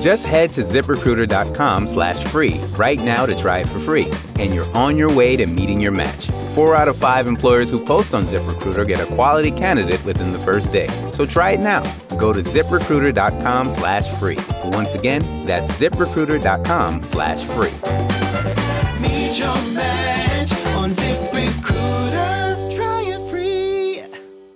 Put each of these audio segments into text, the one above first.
Just head to ZipRecruiter.com/free right now to try it for free, and you're on your way to meeting your match. 4 out of 5 employers who post on ZipRecruiter get a quality candidate within the first day. So try it now. Go to ZipRecruiter.com/free. Once again, that's ZipRecruiter.com/free. Meet your match on ZipRecruiter. Try it free.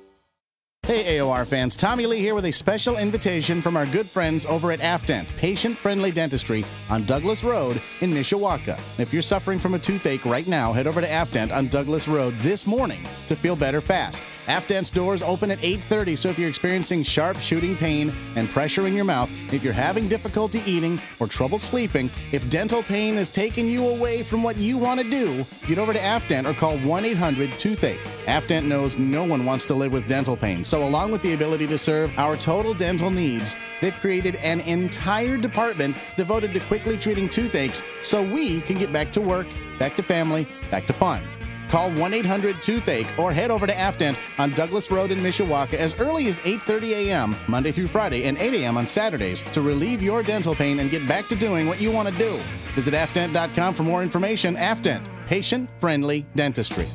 Hey AOR fans, Tommy Lee here with a special invitation from our good friends over at Afdent, patient-friendly dentistry on Douglas Road in Mishawaka. If you're suffering from a toothache right now, head over to Afdent on Douglas Road this morning to feel better fast. Afdent's doors open at 8:30, so if you're experiencing sharp shooting pain and pressure in your mouth, if you're having difficulty eating or trouble sleeping, if dental pain is taking you away from what you want to do, get over to Afdent or call 1-800-TOOTHACHE. Afdent knows no one wants to live with dental pain, so along with the ability to serve our total dental needs, they've created an entire department devoted to quickly treating toothaches so we can get back to work, back to family, back to fun. Call 1-800-TOOTHACHE or head over to Afdent on Douglas Road in Mishawaka as early as 8:30 a.m. Monday through Friday and 8 a.m. on Saturdays to relieve your dental pain and get back to doing what you want to do. Visit Afdent.com for more information. Afdent, patient-friendly dentistry.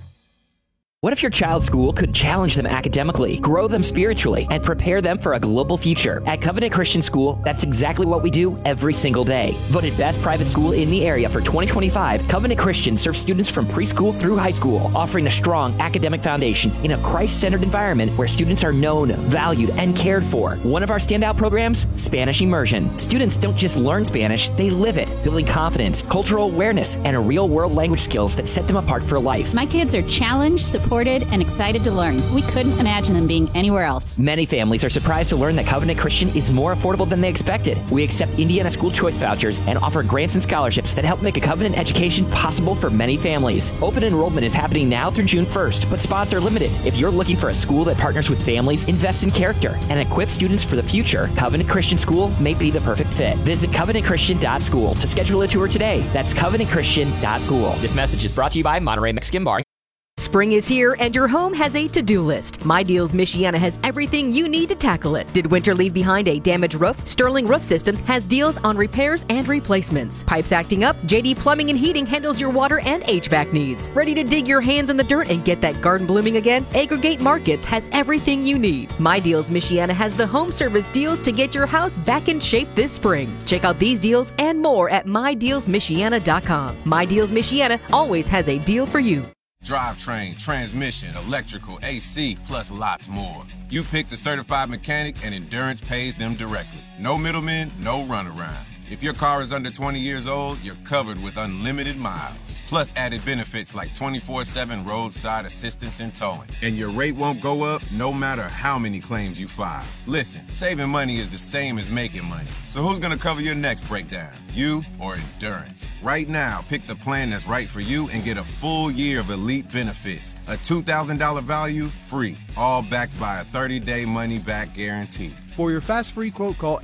What if your child's school could challenge them academically, grow them spiritually, and prepare them for a global future? At Covenant Christian School, that's exactly what we do every single day. Voted best private school in the area for 2025, Covenant Christian serves students from preschool through high school, offering a strong academic foundation in a Christ-centered environment where students are known, valued, and cared for. One of our standout programs, Spanish Immersion. Students don't just learn Spanish, they live it, building confidence, cultural awareness, and real-world language skills that set them apart for life. My kids are challenged, supported, and excited to learn. We couldn't imagine them being anywhere else. Many families are surprised to learn that Covenant Christian is more affordable than they expected. We accept Indiana school choice vouchers and offer grants and scholarships that help make a Covenant education possible for many families. Open enrollment is happening now through June 1st, but spots are limited. If you're looking for a school that partners with families, invests in character, and equips students for the future, Covenant Christian School may be the perfect fit. Visit covenantchristian.school to schedule a tour today. That's covenantchristian.school. This message is brought to you by Monterey Mexican Bar. Spring is here and your home has a to-do list. My Deals Michiana has everything you need to tackle it. Did winter leave behind a damaged roof? Sterling Roof Systems has deals on repairs and replacements. Pipes acting up? JD Plumbing and Heating handles your water and HVAC needs. Ready to dig your hands in the dirt and get that garden blooming again? Aggregate Markets has everything you need. My Deals Michiana has the home service deals to get your house back in shape this spring. Check out these deals and more at MyDealsMichiana.com. My Deals Michiana always has a deal for you. Drivetrain, transmission, electrical, AC, plus lots more. You pick the certified mechanic and Endurance pays them directly. No middlemen, no runaround. If your car is under 20 years old, you're covered with unlimited miles. Plus added benefits like 24/7 roadside assistance and towing. And your rate won't go up no matter how many claims you file. Listen, saving money is the same as making money. So who's gonna cover your next breakdown? You or Endurance? Right now, pick the plan that's right for you and get a full year of elite benefits. A $2,000 value, free. All backed by a 30-day money-back guarantee. For your fast free quote, call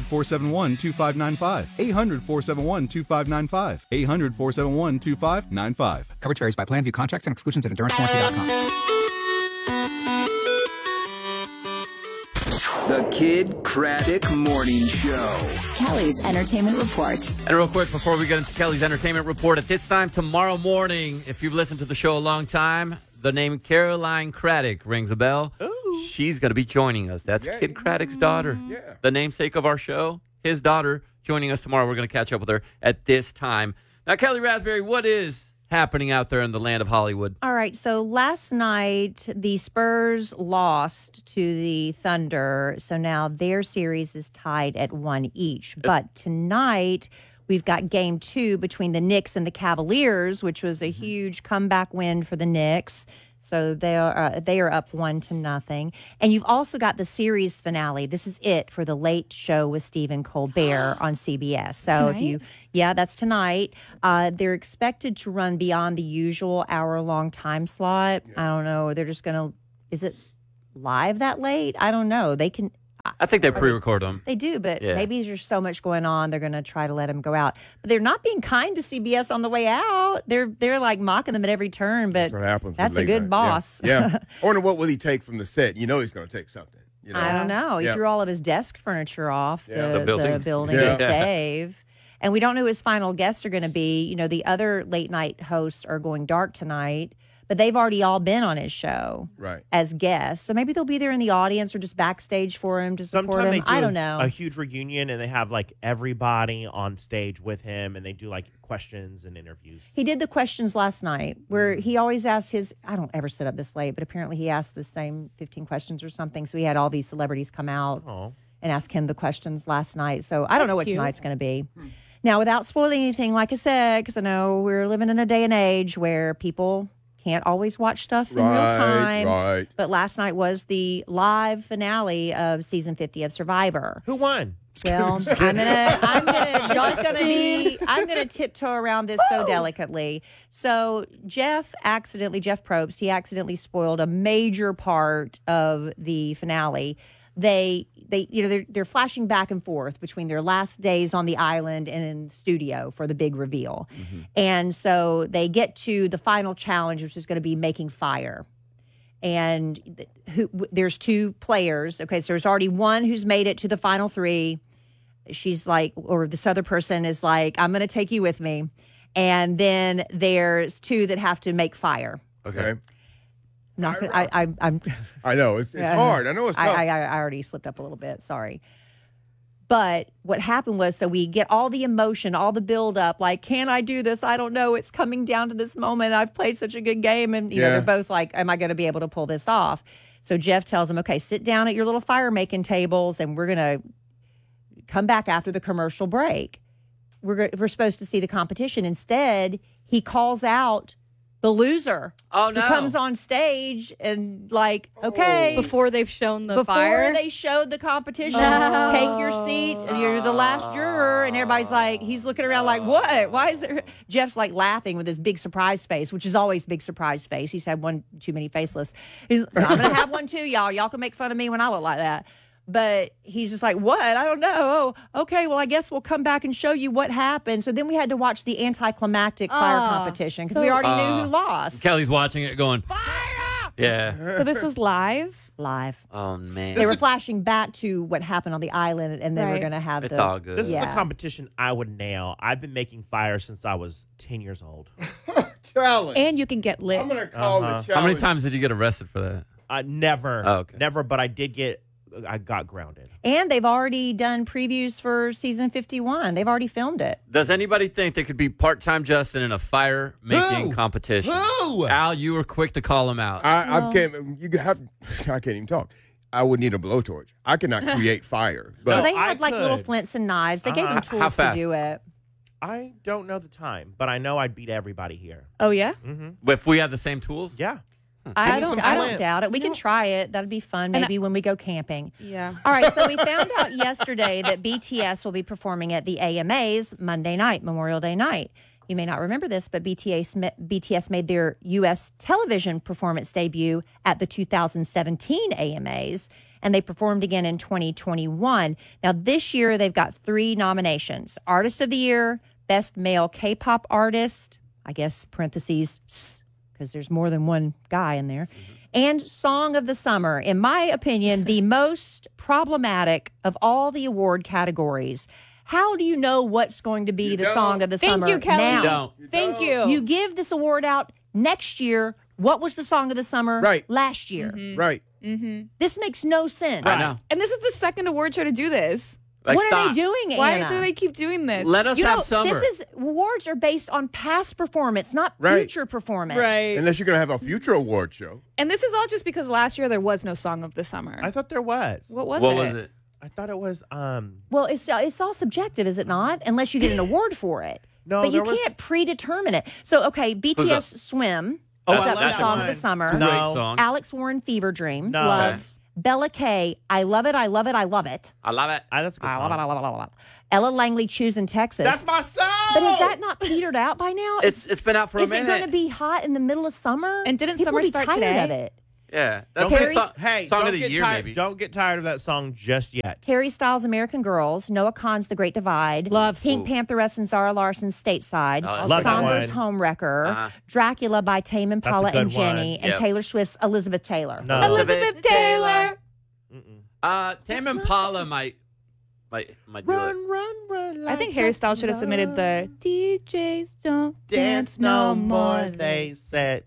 800-471-2595. 800-471-2595. 800-471-2595. Coverage varies by plan. View contracts and exclusions at EnduranceWarranty.com. The Kid Craddock Morning Show. Kelly's Entertainment Report. And real quick, before we get into Kelly's Entertainment Report, at this time tomorrow morning, if you've listened to the show a long time, the name Caroline Craddock rings a bell. Ooh. She's going to be joining us. That's Kid Craddock's daughter. Yeah. The namesake of our show, his daughter, joining us tomorrow. We're going to catch up with her at this time. Now, Kelly Raspberry, what is happening out there in the land of Hollywood? All right, so last night the Spurs lost to the Thunder, so now their series is tied at 1 each. But tonight we've got game 2 between the Knicks and the Cavaliers, which was a huge comeback win for the Knicks. So they are up 1-0. And you've also got the series finale. This is it for the Late Show with Stephen Colbert on CBS. So tonight? That's tonight. They're expected to run beyond the usual hour-long time slot. I don't know. They're just going to, is it live that late? I don't know. They can. I think they pre-record them. They do, but maybe there's so much going on, they're going to try to let them go out. But they're not being kind to CBS on the way out. They're like mocking them at every turn, but that's what happens. That's a good boss. Yeah. I wonder what will he take from the set. You know he's going to take something. You know? I don't know. He Yeah. threw all of his desk furniture off Yeah. the building. building Yeah. with Dave. And we don't know who his final guests are going to be. You know, the other late night hosts are going dark tonight, but they've already all been on his show Right. as guests. So maybe they'll be there in the audience or just backstage for him to support Sometimes they him. do I don't know. a huge reunion and they have like everybody on stage with him and they do like questions and interviews. He did the questions last night where he always asks his, I don't ever sit up this late, but apparently he asked the same 15 questions or something. So he had all these celebrities come out and ask him the questions last night. So I don't know what tonight's going to be. Now, without spoiling anything, like I said, because I know we're living in a day and age where people can't always watch stuff in real time. Right. But last night was the live finale of season 50 of Survivor. Who won? Well, I'm gonna tiptoe around this so delicately. So Jeff Probst, he accidentally spoiled a major part of the finale. They're flashing back and forth between their last days on the island and in the studio for the big reveal. And so they get to the final challenge, which is going to be making fire. And there's two players. Okay, so there's already one who's made it to the final three. She's like, or this other person is like, I'm going to take you with me. And then there's two that have to make fire. Okay. Not gonna, I'm. I know it's hard. I know it's tough. I already slipped up a little bit. Sorry. But what happened was, so we get all the emotion, all the build up. Like, can I do this? I don't know. It's coming down to this moment. I've played such a good game, and you know they're both like, "Am I going to be able to pull this off?" So Jeff tells him, "Okay, sit down at your little fire making tables, and we're gonna come back after the commercial break. We're supposed to see the competition." Instead, he calls out the loser. Oh, no. Who comes on stage and like, okay. Before they've shown the Before fire? they showed the competition. No. Take your seat. You're the last juror. And everybody's like, he's looking around like, what? Why is there? Jeff's like laughing with his big surprise face, which is always big surprise face. He's had one too many faceless. I'm going to have one too, y'all. Y'all can make fun of me when I look like that. But he's just like, what? I don't know. Oh, okay, well, I guess we'll come back and show you what happened. So then we had to watch the anticlimactic fire competition because we already knew who lost. Kelly's watching it going, fire! Yeah. So this was live? Live. Oh, man. They were flashing back to what happened on the island, and they were going to have It's all good. This is a competition I would nail. I've been making fire since I was 10 years old. Challenge. And you can get lit. I'm going to call it challenge. How many times did you get arrested for that? Never. Oh, okay. Never, but I got grounded. And they've already done previews for season 51. They've already filmed it. Does anybody think there could be part-time Justin in a fire-making competition? Who? Al, you were quick to call him out. I can't even talk. I would need a blowtorch. I cannot create fire. But Well, they had like little flints and knives. They gave them How tools to fast? do it. I don't know the time, but I know I'd beat everybody here. Oh, yeah? Mm-hmm. If we had the same tools? Yeah. I don't doubt it. We can try it. That'd be fun maybe when we go camping. Yeah. All right, so we found out yesterday that BTS will be performing at the AMAs Monday night, Memorial Day night. You may not remember this, but BTS made their U.S. television performance debut at the 2017 AMAs, and they performed again in 2021. Now, this year, they've got 3 nominations. Artist of the Year, Best Male K-pop Artist, I guess, parentheses, because there's more than one guy in there, and Song of the Summer. In my opinion, the most problematic of all the award categories. How do you know what's going to be the Song of the Summer? Thank you, Kelly. Now? Thank you. You give this award out next year. What was the Song of the Summer last year? Mm-hmm. Right. Mm-hmm. This makes no sense. I know. And this is the second award show to do this. Like, what stop. are they doing, Why Anna? do they keep doing this? Let us have summer. This is awards are based on past performance, not Right. future performance. Right. Unless you're going to have a future award show. And this is all just because last year there was no Song of the Summer. I thought there was. What was What it? was it? I thought it was Well, it's all subjective, is it not? Unless you get an award for it. No, but you there was- can't predetermine it. So, okay, BTS Swim. Oh, is I up love for that Song of one. the Summer. Great No. song. Alex Warren, Fever Dream. No. Love. Okay. Bella K, I love it, I love it, I love it. I love it. that's a good I love song. it, I love it, I love it. Ella Langley, Choose in Texas. That's my song. But has that not petered out by now? It's been out for a Is it minute. going to be hot in the middle of summer? And didn't People summer be start tired today? of it. Yeah. That's Don't my get, song, hey, song don't of the get year, tired. maybe. Don't get tired of that song just yet. Harry Styles' American Girls, Noah Kahan's The Great Divide, Love. Pink Pantheress and Zara Larson's Stateside, Oh, Love that Somber's one. Homewrecker, Uh-huh. Dracula by Tame Impala good and Jenny, one. and Yep. Taylor Swift's Elizabeth Taylor. No. Elizabeth Taylor. Tame Impala might do it. Run. I think Harry Styles should have submitted the DJs don't dance no more. They said.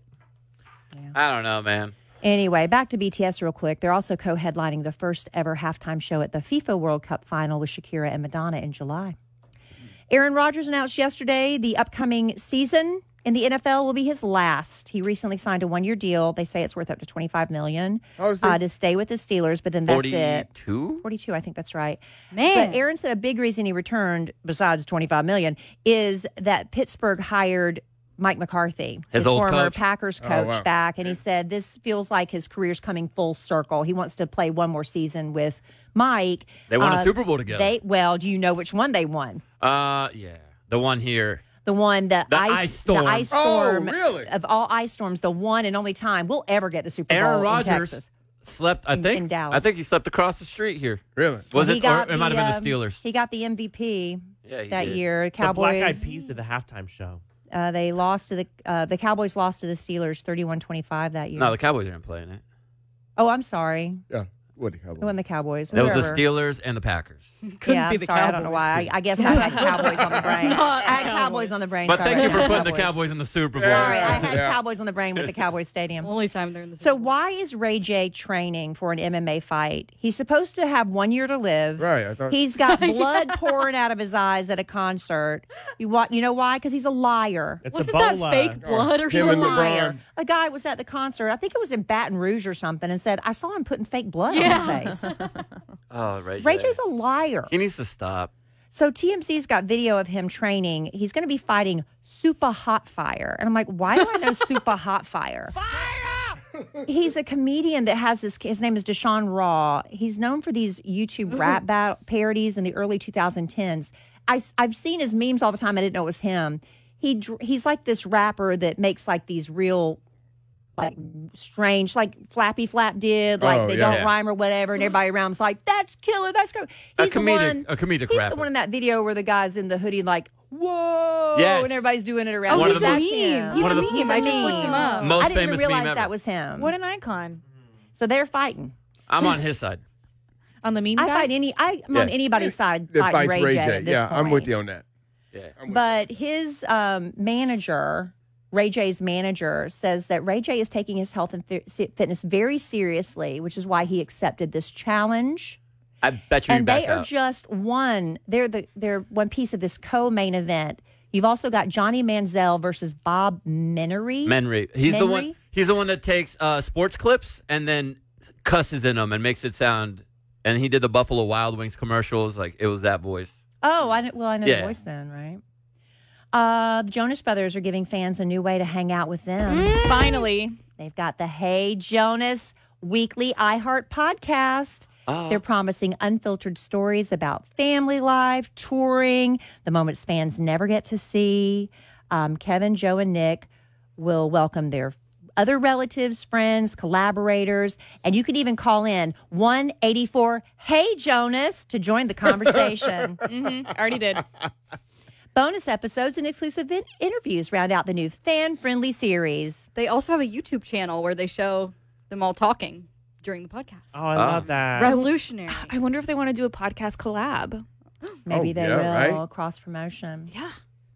I don't know, man. Anyway, back to BTS real quick. They're also co-headlining the first ever halftime show at the FIFA World Cup final with Shakira and Madonna in July. Aaron Rodgers announced yesterday the upcoming season in the NFL will be his last. He recently signed a one-year deal. They say it's worth up to $25 million to stay with the Steelers, but then that's 42? 42, I think that's right. Man. But Aaron said a big reason he returned, besides $25 million, is that Pittsburgh hired Mike McCarthy, His old former coach? Packers coach, back, and he said this feels like his career's coming full circle. He wants to play one more season with Mike. They won a Super Bowl together. Do you know which one they won? Yeah. The one here. The one, the ice storm. The ice storm. Oh, really? Of all ice storms, the one and only time we'll ever get the Super Bowl Aaron in Rodgers Texas. slept, I think. in Dallas. I think he slept across the street here. Really? Was He it? got Or it might have been the Steelers. He got the MVP Yeah, he that did. year. The Cowboys. Black Eyed Peas did the halftime show. They lost to the Cowboys lost to the Steelers 31-25 that year. No, the Cowboys aren't playing it. Oh, I'm sorry. Yeah. What the hell? It wasn't the Cowboys. It was the Whoever. Steelers and the Packers. Yeah, I'm sorry. I don't know why. I guess I had Cowboys on the brain. I had Cowboys on the brain. But sorry. thank you for putting the Cowboys in the Super Bowl. Sorry, I had Cowboys on the brain with the Cowboys Stadium. Only time they're in the So why is Ray J training for an MMA fight? He's supposed to have 1 year to live. Right. I thought. He's got blood pouring out of his eyes at a concert. You know why? Because he's a liar. It's Wasn't Ebola. that fake blood or Him He's a and something? liar. LeBron. A guy was at the concert. I think it was in Baton Rouge or something, and said, "I saw him putting fake blood on his face." Oh, Ray J. Ray J's a liar. He needs to stop. So TMC's got video of him training. He's going to be fighting Super Hot Fire. And I'm like, why do I know Super Hot Fire? He's a comedian that has this, his name is Deshaun Raw. He's known for these YouTube rap parodies in the early 2010s. I've seen his memes all the time. I didn't know it was him. He's like this rapper that makes like these real, like strange, like Flappy Flap did, like they don't rhyme or whatever, and everybody around him's like, "That's killer, that's killer." He's a comedic He's rapper. the one in that video where the guy's in the hoodie, like, "Whoa!" Yes. and everybody's doing it around. Oh, One he's of a the meme. most- He's one a of the- meme. I just looked him up. Most I didn't famous even realize meme ever. that was him. What an icon. So they're fighting. I'm on his side. On the meme I'm guy? on anybody's side That fighting fights Ray J. at this Yeah, I'm with point. you on that. Yeah. But his manager, Ray J's manager, says that Ray J is taking his health and fitness very seriously, which is why he accepted this challenge. I bet you he And backs they are out. just one. They're one piece of this co-main event. You've also got Johnny Manziel versus Bob Menery. Menry. He's the one. Menry? He's the one that takes sports clips and then cusses in them and makes it sound. And he did the Buffalo Wild Wings commercials. Like it was that voice. Oh, I know Yeah. the voice then, right? The Jonas Brothers are giving fans a new way to hang out with them. Finally. They've got the Hey Jonas weekly iHeart podcast. They're promising unfiltered stories about family life, touring, the moments fans never get to see. Kevin, Joe, and Nick will welcome their other relatives, friends, collaborators, and you can even call in 1-84 Hey Jonas to join the conversation. Already did. Bonus episodes and exclusive interviews round out the new fan-friendly series. They also have a YouTube channel where they show them all talking during the podcast. Oh, I love that. Revolutionary. I wonder if they want to do a podcast collab. Maybe they will cross promotion. Yeah.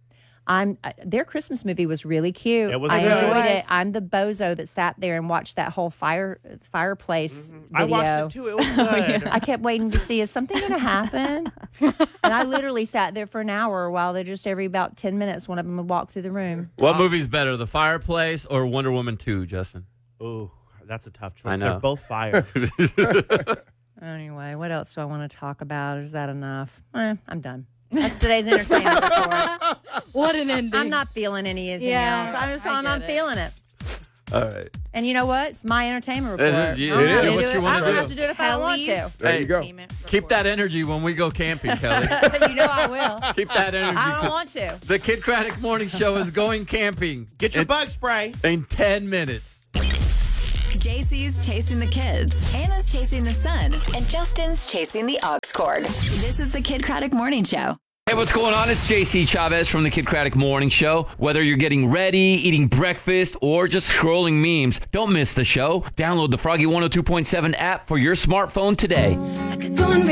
Their Christmas movie was really cute. It was I really enjoyed nice. it. I'm the bozo that sat there and watched that whole fireplace video. I watched it too. It was good. I kept waiting to see, is something going to happen? And I literally sat there for an hour while they just every about 10 minutes, one of them would walk through the room. What movie's better, The Fireplace or Wonder Woman 2, Justin? Ooh, that's a tough choice. I know. They're both fire. Anyway, what else do I want to talk about? Is that enough? I'm done. That's today's entertainment report. What an ending. I'm not feeling anything Yeah, else. I'm I get it. feeling it. All right. And you know what? It's my entertainment report. It is. You- I don't it have is. to What do you it. wanna I don't do. have to do it if I don't want to. Kelly's There you go. Keep that energy when we go camping, Kelly. You know I will. Keep that energy. I don't want to. The Kid Craddock Morning Show is going camping. Get your bug spray. In 10 minutes. JC's chasing the kids, Anna's chasing the sun, and Justin's chasing the aux cord. This is the Kid Craddock Morning Show. Hey, what's going on? It's JC Chavez from the Kid Craddock Morning Show. Whether you're getting ready, eating breakfast, or just scrolling memes, don't miss the show. Download the Froggy 102.7 app for your smartphone today. I could go and